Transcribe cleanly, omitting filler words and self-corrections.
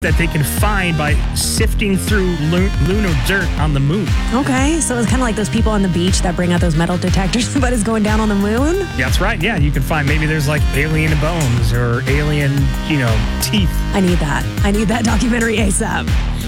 that they can find by sifting through lunar dirt on the moon. Okay, so it's kind of like those people on the beach that bring out those metal detectors, but it's going down on the moon? Yeah, that's right. Yeah, you can find maybe there's like alien bones or alien, teeth. I need that. I need that documentary ASAP.